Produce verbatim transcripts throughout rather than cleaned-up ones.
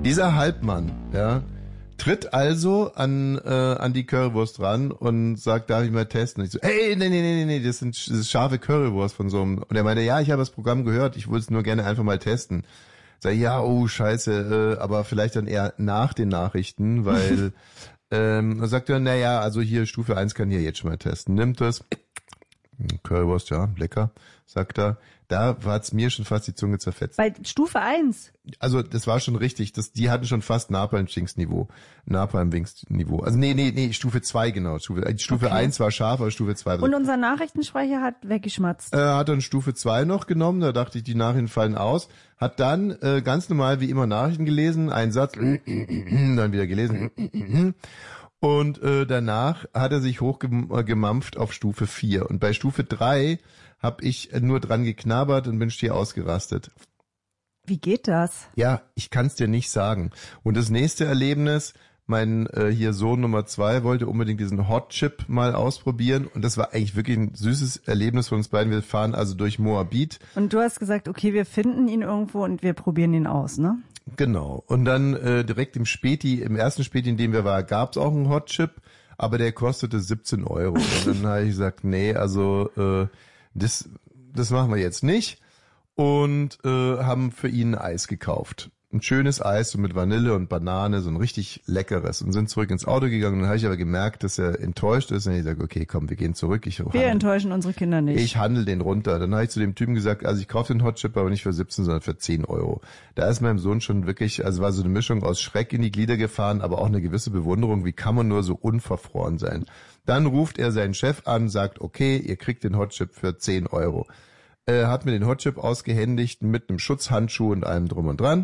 Dieser Halbmann, ja, tritt also an äh, an die Currywurst ran und sagt, darf ich mal testen? Und ich so, hey, nee, nee, nee, nee, das sind das ist scharfe Currywurst von so einem. Und er meinte, ja, ich habe das Programm gehört, ich würde es nur gerne einfach mal testen. Sag ich, ja, oh, scheiße, äh, aber vielleicht dann eher nach den Nachrichten, weil ähm, dann sagt er, naja, also hier Stufe eins kann hier jetzt schon mal testen. Nimmt das. Currywurst, ja, lecker, sagt er. Da hat's mir schon fast die Zunge zerfetzt. Bei Stufe eins? Also das war schon richtig. Das, die hatten schon fast Napalm-Stinks-Niveau. Napalm-Winks-Niveau. Also nee, nee, nee, Stufe zwei genau. Stufe, Stufe okay. eins war scharf, aber Stufe zwei war... Und unser Nachrichtensprecher hat weggeschmatzt. Äh, hat dann Stufe zwei noch genommen. Da dachte ich, die Nachrichten fallen aus. Hat dann äh, ganz normal wie immer Nachrichten gelesen. Einen Satz, dann wieder gelesen. Und äh, danach hat er sich hochgemampft auf Stufe vier. Und bei Stufe drei habe ich nur dran geknabbert und bin schier ausgerastet. Wie geht das? Ja, ich kann es dir nicht sagen. Und das nächste Erlebnis, mein äh, hier Sohn Nummer zwei wollte unbedingt diesen Hot Chip mal ausprobieren. Und das war eigentlich wirklich ein süßes Erlebnis von uns beiden. Wir fahren also durch Moabit. Und du hast gesagt, okay, wir finden ihn irgendwo und wir probieren ihn aus, ne? Genau. Und dann äh, direkt im Späti, im ersten Späti, in dem wir waren, gab es auch einen Hot Chip, aber der kostete siebzehn Euro. Und dann habe ich gesagt, nee, also äh, das, das machen wir jetzt nicht. Und äh, haben für ihn ein Eis gekauft. Ein schönes Eis so mit Vanille und Banane, so ein richtig leckeres. Und sind zurück ins Auto gegangen. Und dann habe ich aber gemerkt, dass er enttäuscht ist. Und ich sage, okay, komm, wir gehen zurück. Ich wir handel, enttäuschen unsere Kinder nicht. Ich handle den runter. Dann habe ich zu dem Typen gesagt, also ich kaufe den Hot Chip, aber nicht für siebzehn, sondern für zehn Euro. Da ist meinem Sohn schon wirklich, also war so eine Mischung aus Schreck in die Glieder gefahren, aber auch eine gewisse Bewunderung. Wie kann man nur so unverfroren sein? Dann ruft er seinen Chef an, sagt, okay, ihr kriegt den Hot Chip für zehn Euro. Er hat mir den Hot Chip ausgehändigt mit einem Schutzhandschuh und allem drum und dran.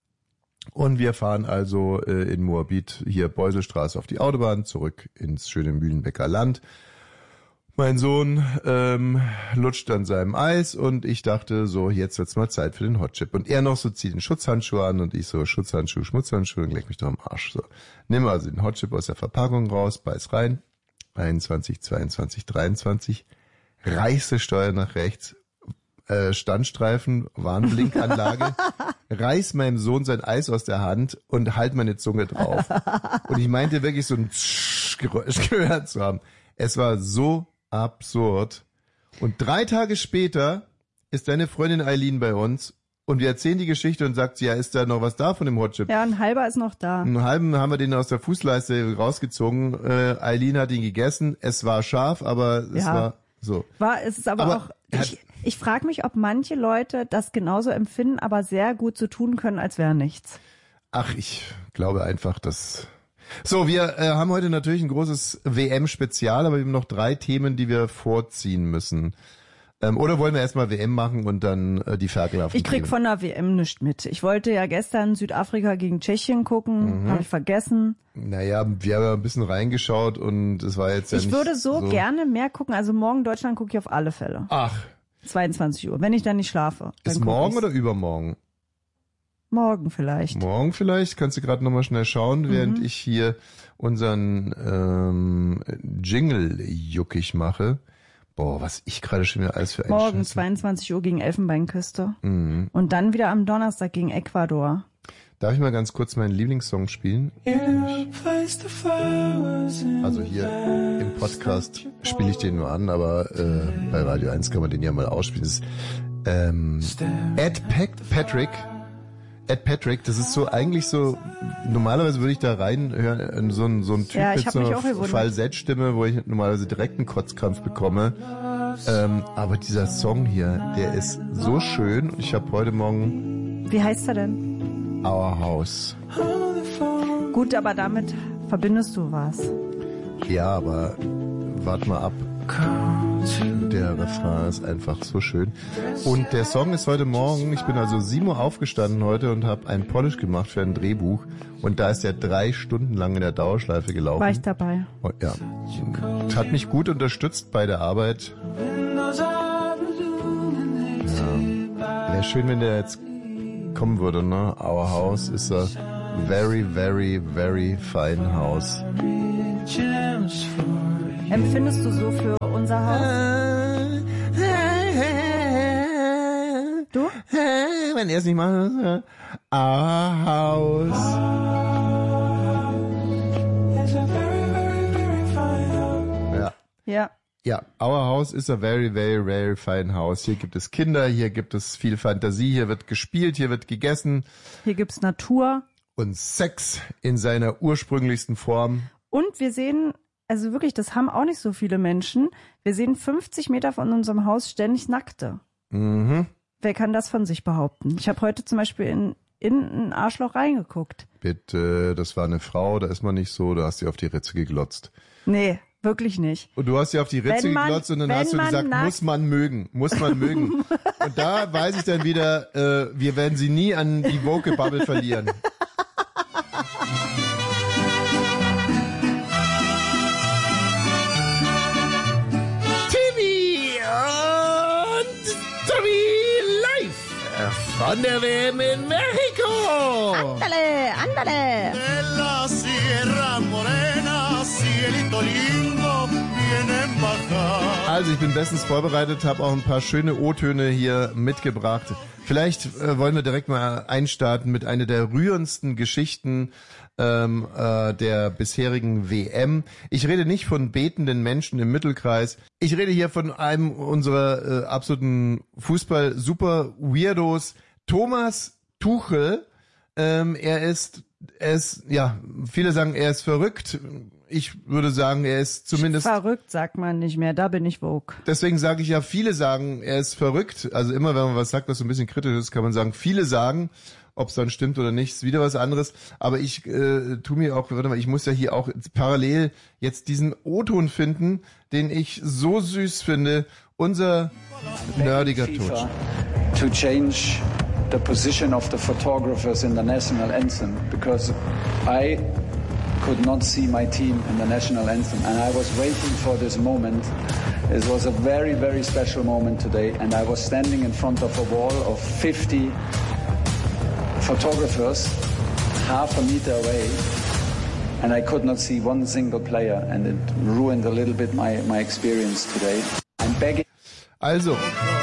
Und wir fahren also äh, in Moabit, hier Beuselstraße auf die Autobahn, zurück ins schöne Mühlenbecker Land. Mein Sohn ähm, lutscht an seinem Eis und ich dachte so, jetzt wird's mal Zeit für den Hot Chip. Und er noch so zieht den Schutzhandschuh an und ich so Schutzhandschuh, Schmutzhandschuh und leg mich doch am Arsch. So, nimm also den Hot Chip aus der Verpackung raus, beiß rein, einundzwanzig, zweiundzwanzig, dreiundzwanzig, reichste Steuer nach rechts, äh, Standstreifen, Warnblinkanlage, reiß meinem Sohn sein Eis aus der Hand und halt meine Zunge drauf. Und ich meinte wirklich so ein Geräusch gehört zu haben. Es war so absurd. Und drei Tage später ist deine Freundin Eileen bei uns und wir erzählen die Geschichte und sagt sie, ja, ist da noch was da von dem Hot Chip? Ja, ein halber ist noch da. Einen halben haben wir den aus der Fußleiste rausgezogen. Äh, Eileen hat ihn gegessen. Es war scharf, aber es ja. war so. War, es ist aber, aber auch... Ich, ich frage mich, ob manche Leute das genauso empfinden, aber sehr gut so tun können, als wäre nichts. Ach, ich glaube einfach, dass... So, wir äh, haben heute natürlich ein großes W M-Spezial, aber wir haben noch drei Themen, die wir vorziehen müssen. Ähm, oder wollen wir erstmal W M machen und dann äh, die Ferkelhaften? Ich krieg von der W M nichts mit. Ich wollte ja gestern Südafrika gegen Tschechien gucken, mhm. habe ich vergessen. Naja, wir haben ja ein bisschen reingeschaut und es war jetzt ja ich nicht Ich würde so, so gerne mehr gucken. Also morgen Deutschland gucke ich auf alle Fälle. Ach. zweiundzwanzig Uhr, wenn ich dann nicht schlafe. Dann ist morgen ich's. Oder übermorgen? Morgen vielleicht. Morgen vielleicht. Kannst du gerade nochmal schnell schauen, während mhm. ich hier unseren ähm, Jingle juckig mache. Boah, was ich gerade schon wieder alles für ein Morgen Scheiße. zweiundzwanzig Uhr gegen Elfenbeinküste. Mhm. Und dann wieder am Donnerstag gegen Ecuador. Darf ich mal ganz kurz meinen Lieblingssong spielen? Also hier im Podcast spiele ich den nur an, aber äh, bei Radio eins kann man den ja mal ausspielen. Das ist ähm, Ed Patrick. Ed Patrick, das ist so eigentlich so, normalerweise würde ich da reinhören, so ein, so ein Typ ja, mit so einer Falsettstimme, wo ich normalerweise direkt einen Kotzkrampf bekomme. Ähm, aber dieser Song hier, der ist so schön. Ich habe heute Morgen... Wie heißt er denn? Our House. Gut, aber damit verbindest du was. Ja, aber warte mal ab. Der Refrain ist einfach so schön. Und der Song ist heute Morgen, ich bin also sieben Uhr aufgestanden heute und habe einen Polish gemacht für ein Drehbuch. Und da ist der drei Stunden lang in der Dauerschleife gelaufen. War ich dabei. Und, ja. Hat mich gut unterstützt bei der Arbeit. Ja. Wäre schön, wenn der jetzt kommen würde, ne? Our house is a very, very, very fine house. Empfindest du so für unser Haus? Du? wenn er es nicht macht. Our house. Ja. Ja. Ja, our house is a very, very, very fine house. Hier gibt es Kinder, hier gibt es viel Fantasie, hier wird gespielt, hier wird gegessen. Hier gibt's Natur. Und Sex in seiner ursprünglichsten Form. Und wir sehen, also wirklich, das haben auch nicht so viele Menschen, wir sehen fünfzig Meter von unserem Haus ständig Nackte. Mhm. Wer kann das von sich behaupten? Ich habe heute zum Beispiel in, in ein Arschloch reingeguckt. Bitte, das war eine Frau, da ist man nicht so, da hast du auf die Ritze geglotzt. Nee, wirklich nicht. Und du hast ja auf die Ritze Wenn man- geglotzt und dann wenn hast du man gesagt, nackt- muss man mögen, muss man mögen. Und da weiß ich dann wieder, äh, wir werden sie nie an die Woke-Bubble verlieren. Timmy und Tommy live von der W M in Mexiko. Andale, andale. De la Sierra Morena, cielito lindo, vienen bajar. Also ich bin bestens vorbereitet, habe auch ein paar schöne O-Töne hier mitgebracht. Vielleicht äh, wollen wir direkt mal einstarten mit einer der rührendsten Geschichten ähm, äh, der bisherigen W M. Ich rede nicht von betenden Menschen im Mittelkreis. Ich rede hier von einem unserer äh, absoluten Fußball-Super-Weirdos, Thomas Tuchel. Ähm, er ist, er ist, ja, viele sagen, er ist verrückt. Ich würde sagen, er ist zumindest... Verrückt sagt man nicht mehr, da bin ich Vogue. Deswegen sage ich ja, viele sagen, er ist verrückt. Also immer, wenn man was sagt, was so ein bisschen kritisch ist, kann man sagen, viele sagen, ob es dann stimmt oder nicht, ist wieder was anderes. Aber ich äh, tu mir auch, warte mal, ich muss ja hier auch parallel jetzt diesen O-Ton finden, den ich so süß finde. Unser nerdiger Touch. To change the position of the photographers in the national anthem because I could not see my team in the national anthem and I was waiting for this moment. It was a very, very special moment today and I was standing in front of a wall of fifty photographers half a meter away and I could not see one single player and it ruined a little bit my, my experience today. I'm begging. Also,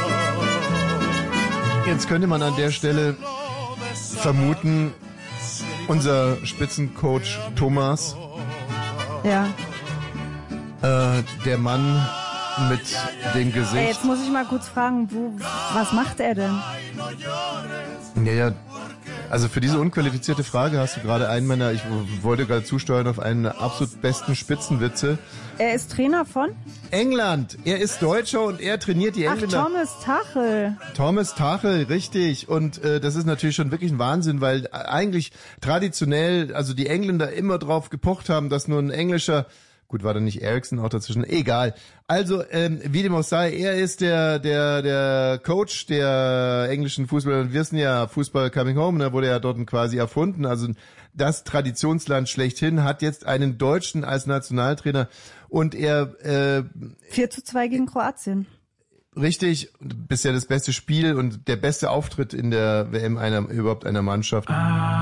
jetzt könnte man an der Stelle vermuten, unser Spitzencoach Thomas, Ja. äh, der Mann mit dem Gesicht. Ey, jetzt muss ich mal kurz fragen, wo, was macht er denn? Ja, ja. Also für diese unqualifizierte Frage hast du gerade einen meiner, ich wollte gerade zusteuern auf einen der absolut besten Spitzenwitze. Er ist Trainer von? England. Er ist Deutscher und er trainiert die Ach, Engländer. Thomas Tuchel. Thomas Tuchel, richtig. Und äh, das ist natürlich schon wirklich ein Wahnsinn, weil äh, eigentlich traditionell, also die Engländer immer drauf gepocht haben, dass nur ein englischer, gut, war da nicht Ericsson auch dazwischen, egal. Also, ähm, wie dem auch sei, er ist der der der Coach der englischen Fußballer. Wir wissen ja, Fußball Coming Home, ne, wurde ja dort quasi erfunden. Also das Traditionsland schlechthin hat jetzt einen Deutschen als Nationaltrainer und er äh, vier zu zwei gegen Kroatien. richtig, bisher das beste Spiel und der beste Auftritt in der W M einer überhaupt einer Mannschaft.